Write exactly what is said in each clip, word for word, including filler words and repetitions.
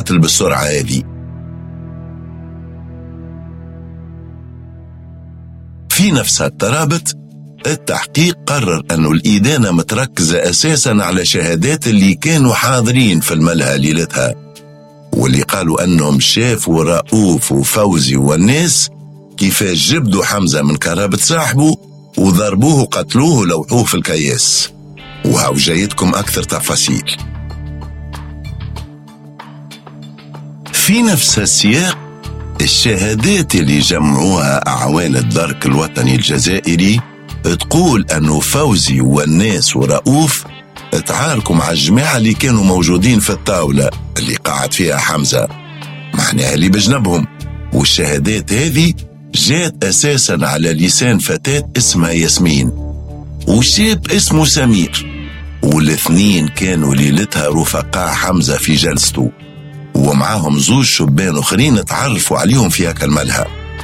القتل بالسرعة هذه. في نفس الترابط التحقيق قرر أن الإدانة متركزة أساساً على شهادات اللي كانوا حاضرين في الملهى ليلتها، واللي قالوا أنهم شافوا رؤوف وفوزي والناس كيفاش جبدوا حمزة من كرابة صاحبه وضربوه وقتلوه ولوحوه في الكياس. وهاو جايتكم أكثر تفاصيل. في نفس السياق الشهادات اللي جمعوها أعوان الدرك الوطني الجزائري تقول أنه فوزي والناس ورؤوف تعاركوا مع الجماعة اللي كانوا موجودين في الطاولة اللي قاعد فيها حمزة، معناها اللي بجنبهم. والشهادات هذه جات أساسا على لسان فتاة اسمها ياسمين وشاب اسمه سمير، والاثنين كانوا ليلتها رفقاء حمزة في جلسته، ومعاهم زوج شبان أخرين تعرفوا عليهم في هكا الملهى.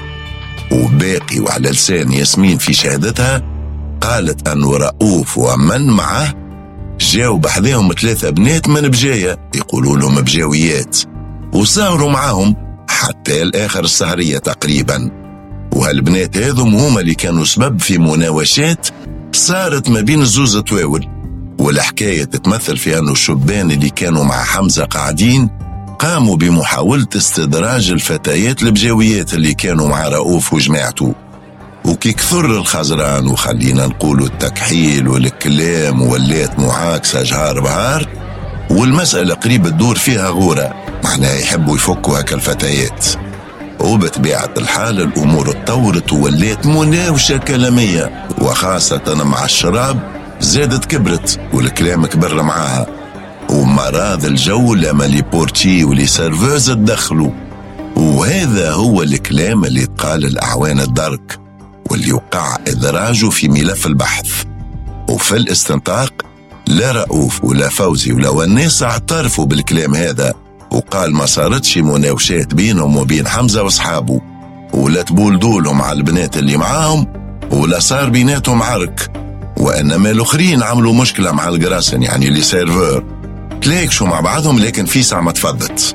وباقي وعلى لسان ياسمين في شهادتها قالت أن رؤوف ومن معه جاوا بحذاهم ثلاثة بنات من بجاية يقولوا لهم بجاويات، وسهروا معاهم حتى الآخر السهرية تقريبا. وهالبنات هذم هما اللي كانوا سبب في مناوشات صارت ما بين الزوز تواول. والحكاية تتمثل في أنه الشبان اللي كانوا مع حمزة قاعدين قاموا بمحاولة استدراج الفتيات البجاويات اللي كانوا مع رؤوف وجماعته. وكي كثر الخزران وخلينا نقولوا التكحيل والكلام ولات معاكسة جهار بهار، والمسألة قريب تدور فيها غورة، معناها يحبوا يفكوا هكا الفتيات. وبطبيعة الحال الأمور اتطورت وولات مناوشة كلامية، وخاصة مع الشراب زادت كبرت والكلام كبر معاها. ومراض الجو لما لي بورتي ولي سيرفوز تدخلوا. وهذا هو الكلام اللي قال الأعوان الدرك واللي وقع إدراجه في ملف البحث. وفي الاستنطاق لا رؤوف ولا فوزي ولا والناس اعترفوا بالكلام هذا، وقال ما صارتش مناوشات بينهم وبين حمزة واصحابه، ولا تبولدولهم على البنات اللي معاهم، ولا صار بيناتهم عرك، وإنما الأخرين عملوا مشكلة مع الجراسن يعني اللي سيرفور تلاقشوا مع بعضهم، لكن في ساعة ما تفضت.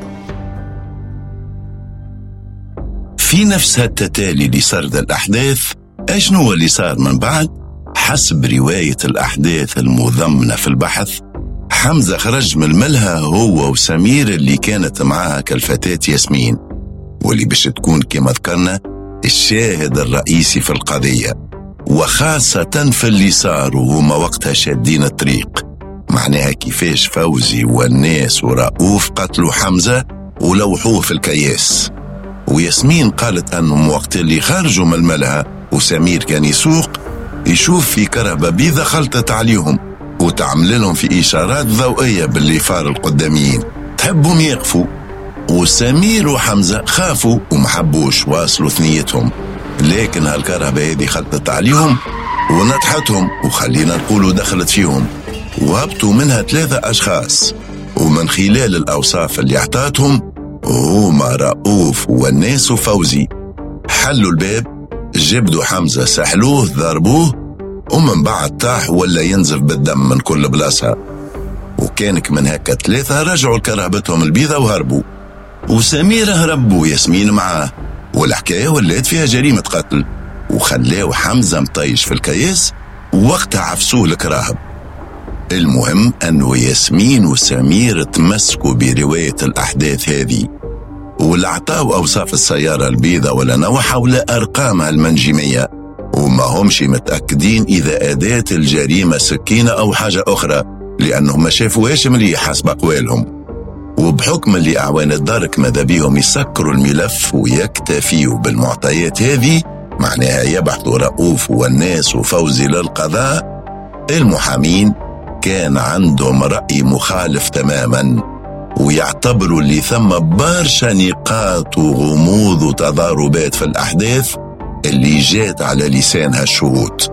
في نفس التتالي لسرد الأحداث أشنو اللي صار من بعد؟ حسب رواية الأحداث المضمنة في البحث، حمزة خرج من الملهى هو وسمير اللي كانت معها كالفتاة ياسمين، واللي باش تكون كما ذكرنا الشاهد الرئيسي في القضية، وخاصة في اللي صاروا هما وقتها شادين الطريق، معناها كيفاش فوزي والناس ورؤوف قتلوا حمزة ولوحوه في الكياس. وياسمين قالت أنهم وقت اللي خرجوا من الملهى وسمير كان يسوق يشوف في كرهبة بيضة خلطت عليهم وتعمل لهم في إشارات ضوئية باللي فار القداميين تحبهم يقفوا، وسمير وحمزة خافوا ومحبوش واصلوا ثنيتهم، لكن هالكرهبة هذه خلطت عليهم ونطحتهم وخلينا نقولوا دخلت فيهم، وهبطوا منها ثلاثة أشخاص، ومن خلال الأوصاف اللي اعطاتهم هما رؤوف والناس وفوزي. حلوا الباب، جبدوا حمزة، سحلوه، ضربوه، ومن بعد طاح ولا ينزف بالدم من كل بلاصة. وكانك من هكا ثلاثة رجعوا لكرهبتهم البيضة وهربوا، وسمير هربوا ياسمين معاه، والحكاية ولات فيها جريمة قتل، وخلاو حمزة مطيش في الكياس ووقتها عفسوه الكراهب. المهم أنه ياسمين وسمير تمسكوا برواية الأحداث هذه، ولا عطاو أوصاف السيارة البيضة ولا نوعها ولا أرقامها المنجمية، وما همش متأكدين إذا أداة الجريمة سكينة أو حاجة أخرى، لأنهم ما شافوهاش مليح حسب أقوالهم. وبحكم اللي أعوان الدرك ماذا بيهم يسكروا الملف ويكتفيوا بالمعطيات هذه، معناها يبحثوا رؤوف والناس وفوزي للقضاء، المحامين كان عندهم رأي مخالف تماما، ويعتبروا اللي ثم برشا نقاط وغموض وتضاربات في الأحداث اللي جات على لسان هالشهود.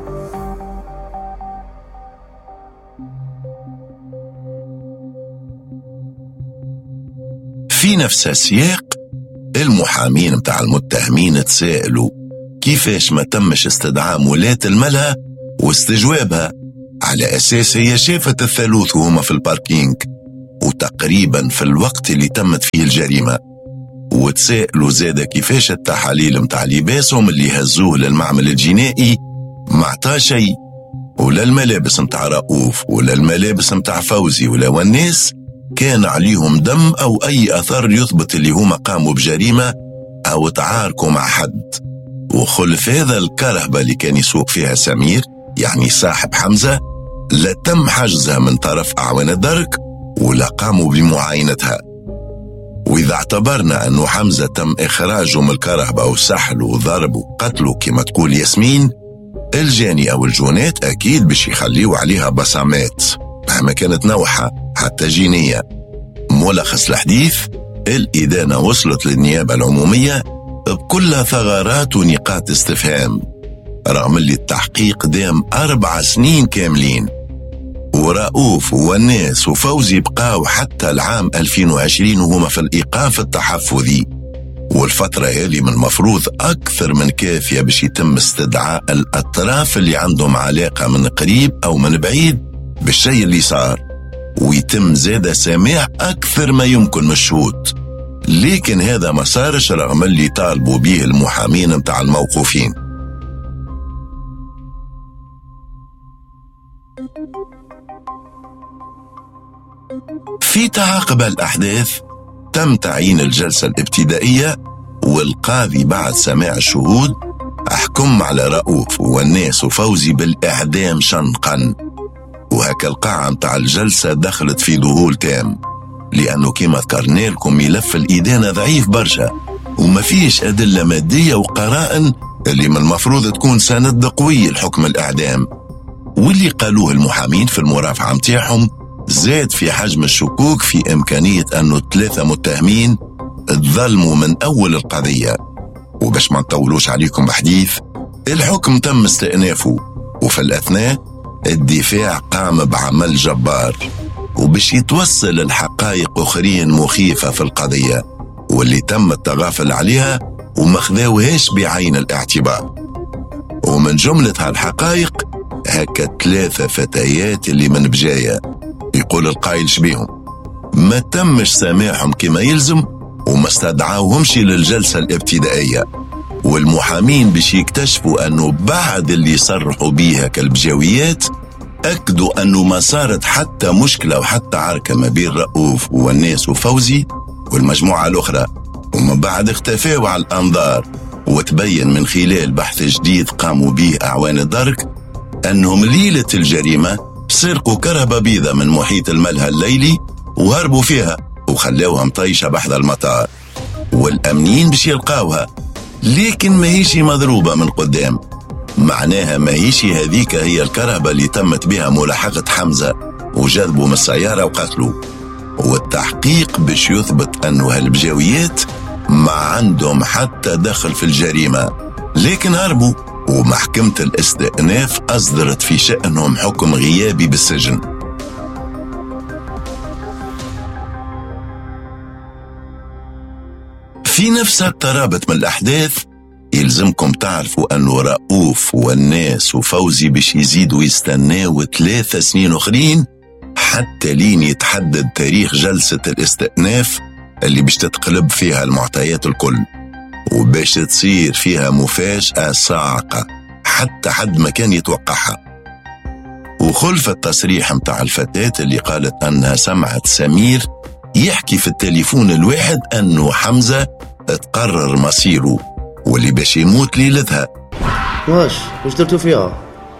في نفس السياق المحامين متاع المتهمين تسائلوا كيفاش ما تمش استدعاء مولاة الملهى واستجوابها، على أساس هي شافت الثالوث وهما في الباركينج، وتقريبا في الوقت اللي تمت فيه الجريمة. وتسائلوا زادة كيفاش التحاليل متاع لباسهم اللي هزوه للمعمل الجنائي ما عطا شيء، ولا الملابس متاع رؤوف ولا الملابس متاع فوزي ولا وناس كان عليهم دم أو أي أثر يثبت اللي هما قاموا بجريمة أو تعاركوا مع حد. وخلف هذا الكرهبة اللي كان يسوق فيها سمير يعني صاحب حمزة لا تم حجزها من طرف أعوان الدرك ولا قاموا بمعاينتها. وإذا اعتبرنا أنه حمزة تم إخراجه من الكرهبة وسحله وضربه وقتله كما تقول ياسمين، الجاني أو الجونات أكيد باش يخليوا عليها بصمات مهما كانت نوعها حتى جينية. ملخص الحديث، الإدانة وصلت للنيابة العمومية بكل ثغرات ونقاط استفهام، رغم اللي التحقيق دام أربع سنين كاملين. ورؤوف والناس وفوزي بقاو حتى العام ألفين وعشرين وهما في الإيقاف التحفظي، والفترة هذه من المفروض أكثر من كافية باش يتم استدعاء الأطراف اللي عندهم علاقة من قريب أو من بعيد بالشيء اللي صار، ويتم زادة سماع أكثر ما يمكن من الشهود. لكن هذا ما صارش رغم اللي طالبوا به المحامين متاع الموقوفين. في تعاقب الأحداث تم تعيين الجلسة الابتدائية، والقاضي بعد سماع الشهود أحكم على رؤوف والناس وفوزي بالإعدام شنقا. وهكا القاعة متاع الجلسة دخلت في ذهول تام، لأنه كما ذكرنا لكم ملف الإدانة ضعيف برشا وما فيش أدلة مادية وقرائن اللي من المفروض تكون سند قوي الحكم الإعدام. واللي قالوه المحامين في المرافعة متاعهم زاد في حجم الشكوك في إمكانية أنه ثلاثة متهمين اتظلموا من أول القضية. وباش ما نطولوش عليكم بحديث، الحكم تم استئنافه، وفي الأثناء الدفاع قام بعمل جبار وباش يتوصل الحقائق أخرين مخيفة في القضية واللي تم التغافل عليها وما خذاوهاش بعين الاعتبار. ومن جملة هالحقائق هكا ثلاثة فتيات اللي من بجاية يقول القائل شبيهم ما تمش سامعهم كما يلزم وما استدعاوهمش للجلسة الابتدائية. والمحامين باش يكتشفوا أنه بعد اللي صرحوا بيها كالبجاويات أكدوا أنه ما صارت حتى مشكلة وحتى عركة ما بين رؤوف والناس وفوزي والمجموعة الأخرى، ومن بعد اختفاوا على الأنظار. وتبين من خلال بحث جديد قاموا به أعوان الدرك أنهم ليلة الجريمة سرقوا كرهبة بيضة من محيط الملهى الليلي وهربوا فيها وخلوها مطيشة بحذا المطار، والأمنين باش يلقاوها لكن ما هيش مضروبة من قدام. معناها ما هيش هذيك هي الكرهبة اللي تمت بها ملاحقة حمزة وجذبوا من السيارة وقتلوا. والتحقيق باش يثبت أنه هالبجاويات ما عندهم حتى دخل في الجريمة لكن هربوا، ومحكمة الاستئناف أصدرت في شأنهم حكم غيابي بالسجن. في نفس الترابط من الأحداث يلزمكم تعرفوا أنه رؤوف والناس وفوزي باش يزيدوا يستناوا ثلاثة سنين أخرين حتى لين يتحدد تاريخ جلسة الاستئناف اللي باش تتقلب فيها المعطيات الكل وباش تصير فيها مفاجأة صاعقة حتى حد ما كان يتوقعها. وخلف التصريح متاع الفتاة اللي قالت أنها سمعت سمير يحكي في التليفون الواحد أنه حمزة اتقرر مصيره واللي باش يموت ليلتها. واش واش درتوا فيها؟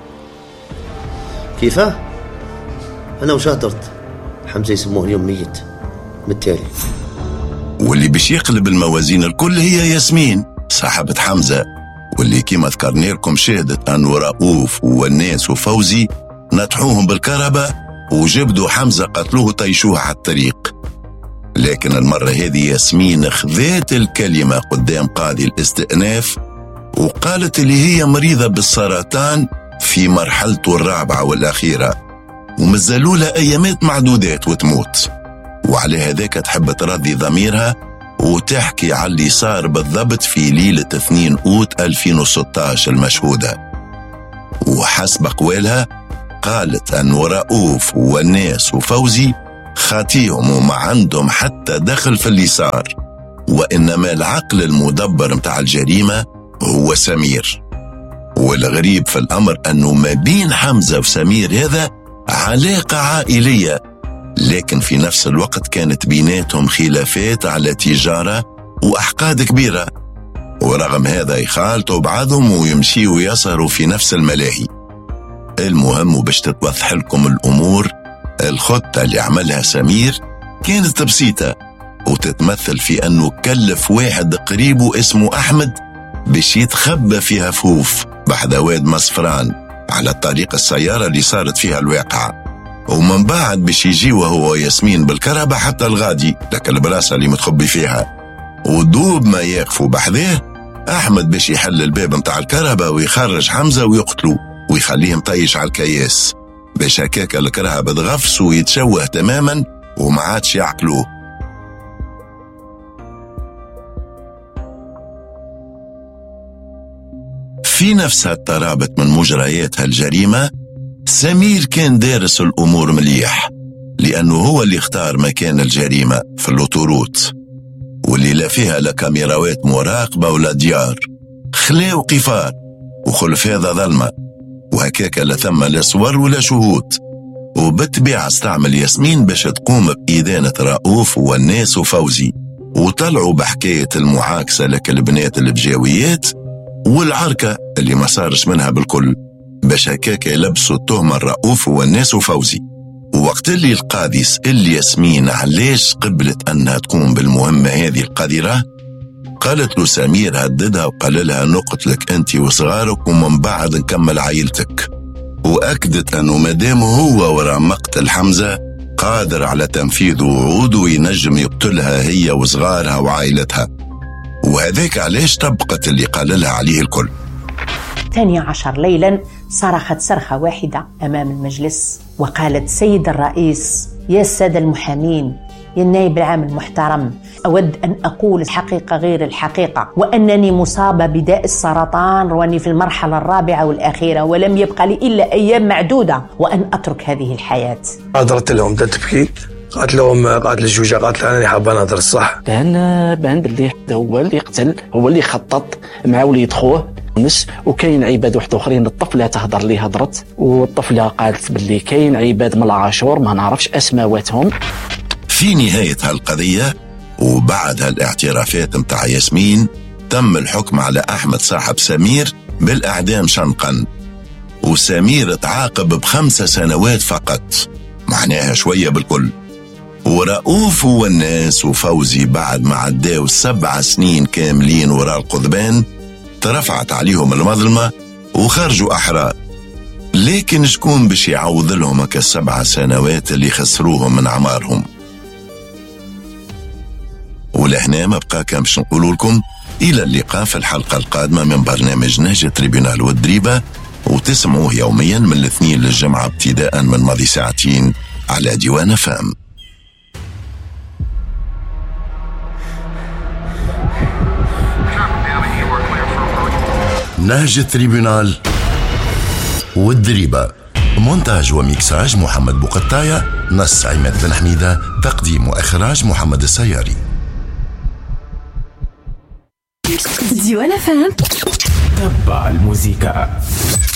كيفاه؟ أنا وش هدرت؟ حمزة يسموه اليوم ميت بالتالي. واللي باش يقلب الموازين الكل هي ياسمين صاحبة حمزة، واللي كما ذكرنا لكم شهدت أن رؤوف والناس وفوزي نطحوهم بالكهرباء وجبدوا حمزة قتلوه طيشوه على الطريق. لكن المرة هذه ياسمين خذات الكلمة قدام قاضي الاستئناف وقالت اللي هي مريضة بالسرطان في مرحلته الرابعة والأخيرة ومازالوا لها أيامات معدودات وتموت، وعلى هذاك تحب ترضي ضميرها وتحكي على اللي صار بالضبط في ليلة اثنين أوت ألفين وستة عشر المشهودة. وحسب قوالها قالت أن رؤوف والناس وفوزي خاتيهم وما عندهم حتى دخل في اللي صار، وإنما العقل المدبر متاع الجريمة هو سمير. والغريب في الأمر أنه ما بين حمزة وسمير هذا علاقة عائلية، لكن في نفس الوقت كانت بيناتهم خلافات على تجارة وأحقاد كبيرة، ورغم هذا يخالطوا بعضهم ويمشيوا ويسهروا في نفس الملاهي. المهم وباش تتوضح لكم الأمور، الخطة اللي عملها سمير كانت بسيطة وتتمثل في أنه كلف واحد قريبه اسمه أحمد باش يتخبى في هفوف بحذا واد مصفران على طريق السيارة اللي صارت فيها الواقعة، ومن بعد باش يجي وهو ياسمين بالكربة حتى الغادي لك البلاصة اللي متخبي فيها، ودوب ما يقفوا بحذاه أحمد باش يحل الباب متاع الكربة ويخرج حمزة ويقتلوا ويخليه مطيش على الكياس، باش هكاك الكرهبة تغفص ويتشوه تماما وما عادش يعقلوه. في نفس هالترابط من مجريات هالجريمة، سمير كان دارس الأمور مليح، لأنه هو اللي اختار مكان الجريمة في اللوتوروت، واللي لا فيها لا كاميراوات مراقبة ولا ديار، خلا وقفار، وخلف هذا ظلمة، وهكاك لا ثم لا صور ولا شهود. وبالطبيعة استعمل ياسمين باش تقوم بإدانة رؤوف والناس وفوزي، وطلعوا بحكاية المعاكسة لك البنات البجاويات والعركة اللي ما صارش منها بالكل، باش هكاك يلبسوا التهمة الرؤوف والناس وفوزي. ووقت اللي القاضي سأل ياسمين علاش قبلت أنها تقوم بالمهمة هذه القذرة، قالت له سمير هددها وقال لها نقتلك أنت وصغارك ومن بعد نكمل عائلتك، وأكدت أنه مدام هو وراء مقتل حمزة قادر على تنفيذ وعوده وينجم يقتلها هي وصغارها وعائلتها، وهذاك علاش طبقت اللي قال لها عليه الكل. الثاني عشر ليلا صرخت صرخة واحدة أمام المجلس وقالت: سيد الرئيس، يا السادة المحامين، يا النائب العام المحترم، أود أن أقول الحقيقة غير الحقيقة، وأنني مصابة بداء السرطان وأني في المرحلة الرابعة والأخيرة ولم يبقى لي إلا أيام معدودة وأن أترك هذه الحياة. أدرت لهم تبكي، قالت لهم قالت للجوجة قالت لها أنا حابة نهضر الصح. بان بان باللي هو اللي قتل، هو اللي خطط مع وليد خوه ونس، وكاين عباد واحد اخرين. الطفله تهضر لي هضرت، والطفله قالت باللي كاين عباد من العاشور ما نعرفش اسماواتهم. في نهاية هالقضية وبعد هالاعترافات متاع ياسمين تم الحكم على أحمد صاحب سمير بالإعدام شنقا، وسمير تعاقب بخمسة سنوات فقط، معناها شوية بالكل. ورؤوف والناس وفوزي بعد ما عداوا سبع سنين كاملين وراء القضبان ترفعت عليهم المظلمة وخرجوا أحرار، لكن شكون باش يعوض لهم هكا السبع سنوات اللي خسروهم من عمارهم؟ ولهنا ما بقى كان باش نقول لكم إلى اللقاء في الحلقة القادمة من برنامج نهج تريبيونال والدريبة، وتسمعوه يوميا من الاثنين للجمعة ابتداء من ماضي ساعتين على ديوان فام. نهج التريبيونال والدريبة، مونتاج وميكساج محمد بوقطاية، نص عماد بن حميدة، تقديم وإخراج محمد السياري. ديوان فام، تبع الموسيقى.